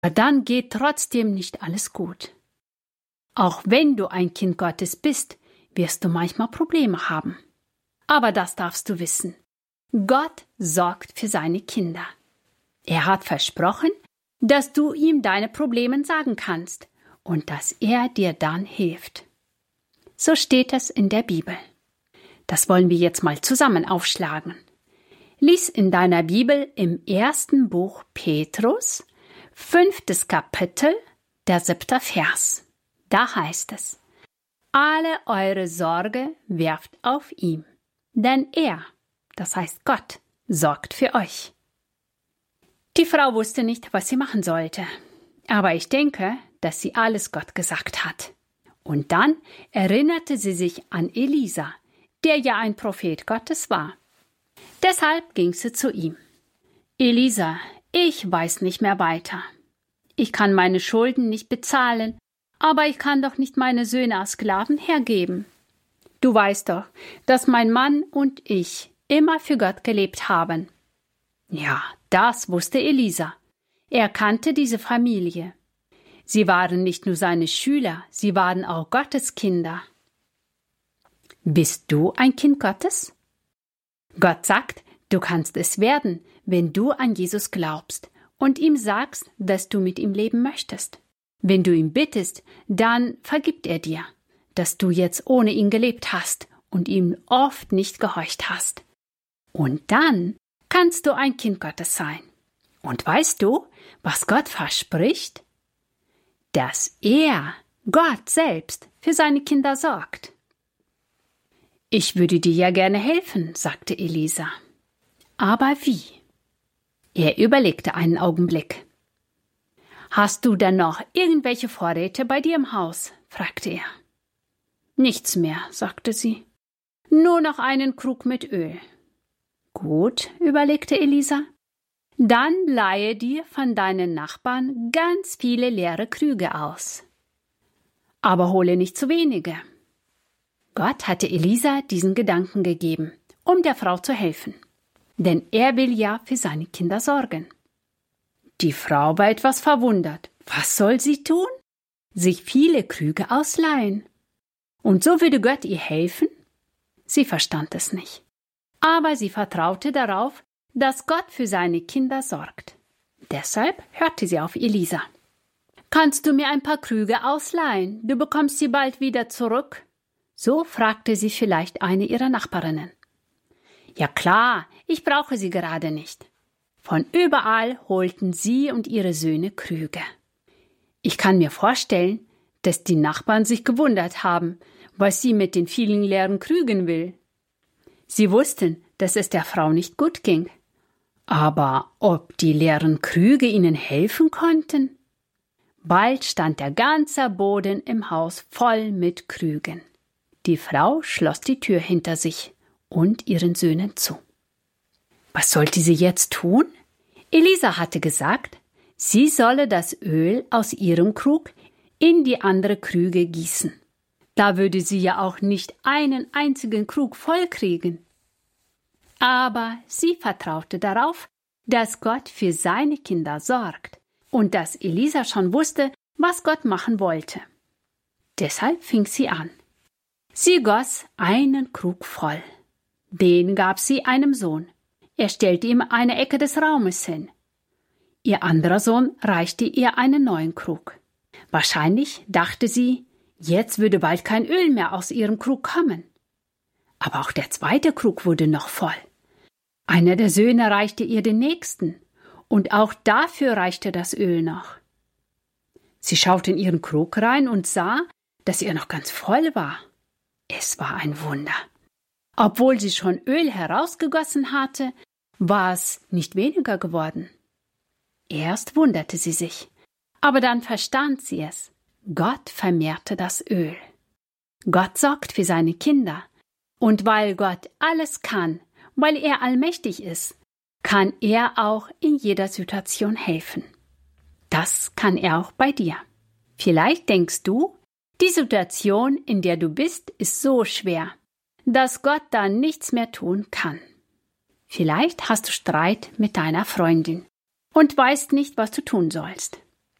Aber dann geht trotzdem nicht alles gut. Auch wenn du ein Kind Gottes bist, wirst du manchmal Probleme haben. Aber das darfst du wissen. Gott sorgt für seine Kinder. Er hat versprochen, dass du ihm deine Probleme sagen kannst und dass er dir dann hilft. So steht es in der Bibel. Das wollen wir jetzt mal zusammen aufschlagen. Lies in deiner Bibel im 1. Buch Petrus, 5. Kapitel, der 7. Vers. Da heißt es: Alle eure Sorge werft auf ihn, denn er, das heißt Gott, sorgt für euch. Die Frau wusste nicht, was sie machen sollte, aber ich denke, dass sie alles Gott gesagt hat. Und dann erinnerte sie sich an Elisa, der ja ein Prophet Gottes war. Deshalb ging sie zu ihm. Elisa, ich weiß nicht mehr weiter. Ich kann meine Schulden nicht bezahlen, aber ich kann doch nicht meine Söhne als Sklaven hergeben. Du weißt doch, dass mein Mann und ich immer für Gott gelebt haben. Ja, das wusste Elisa. Er kannte diese Familie. Sie waren nicht nur seine Schüler, sie waren auch Gottes Kinder. Bist du ein Kind Gottes? Gott sagt, du kannst es werden, wenn du an Jesus glaubst und ihm sagst, dass du mit ihm leben möchtest. Wenn du ihn bittest, dann vergibt er dir, dass du jetzt ohne ihn gelebt hast und ihm oft nicht gehorcht hast. Und dann kannst du ein Kind Gottes sein. Und weißt du, was Gott verspricht? Dass er, Gott selbst, für seine Kinder sorgt. Ich würde dir ja gerne helfen, sagte Elisa. Aber wie? Er überlegte einen Augenblick. Hast du denn noch irgendwelche Vorräte bei dir im Haus? Fragte er. Nichts mehr, sagte sie. Nur noch einen Krug mit Öl. Gut, überlegte Elisa. Dann leihe dir von deinen Nachbarn ganz viele leere Krüge aus. Aber hole nicht zu wenige. Gott hatte Elisa diesen Gedanken gegeben, um der Frau zu helfen. Denn er will ja für seine Kinder sorgen. Die Frau war etwas verwundert. Was soll sie tun? Sich viele Krüge ausleihen. Und so würde Gott ihr helfen? Sie verstand es nicht. Aber sie vertraute darauf, dass Gott für seine Kinder sorgt. Deshalb hörte sie auf Elisa. Kannst du mir ein paar Krüge ausleihen? Du bekommst sie bald wieder zurück. So fragte sie vielleicht eine ihrer Nachbarinnen. Ja klar, ich brauche sie gerade nicht. Von überall holten sie und ihre Söhne Krüge. Ich kann mir vorstellen, dass die Nachbarn sich gewundert haben, was sie mit den vielen leeren Krügen will. Sie wussten, dass es der Frau nicht gut ging. Aber ob die leeren Krüge ihnen helfen konnten? Bald stand der ganze Boden im Haus voll mit Krügen. Die Frau schloss die Tür hinter sich und ihren Söhnen zu. Was sollte sie jetzt tun? Elisa hatte gesagt, sie solle das Öl aus ihrem Krug in die andere Krüge gießen. Da würde sie ja auch nicht einen einzigen Krug voll kriegen. Aber sie vertraute darauf, dass Gott für seine Kinder sorgt und dass Elisa schon wusste, was Gott machen wollte. Deshalb fing sie an. Sie goss einen Krug voll. Den gab sie einem Sohn. Er stellte ihm eine Ecke des Raumes hin. Ihr anderer Sohn reichte ihr einen neuen Krug. Wahrscheinlich dachte sie, jetzt würde bald kein Öl mehr aus ihrem Krug kommen. Aber auch der zweite Krug wurde noch voll. Einer der Söhne reichte ihr den nächsten, und auch dafür reichte das Öl noch. Sie schaute in ihren Krug rein und sah, dass er noch ganz voll war. Es war ein Wunder. Obwohl sie schon Öl herausgegossen hatte, war es nicht weniger geworden. Erst wunderte sie sich, aber dann verstand sie es. Gott vermehrte das Öl. Gott sorgt für seine Kinder. Und weil Gott alles kann, weil er allmächtig ist, kann er auch in jeder Situation helfen. Das kann er auch bei dir. Vielleicht denkst du, die Situation, in der du bist, ist so schwer, dass Gott da nichts mehr tun kann. Vielleicht hast du Streit mit deiner Freundin und weißt nicht, was du tun sollst.